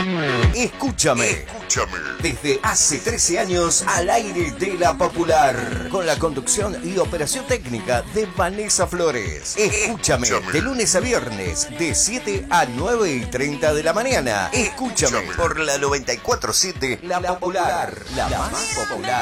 Escúchame. Desde hace 13 años al aire de La Popular. Con la conducción y operación técnica de Vanessa Flores. Escúchame. De lunes a viernes, de 7 a 9:30 de la mañana. Escúchame por la 94.7 La Popular. La más popular.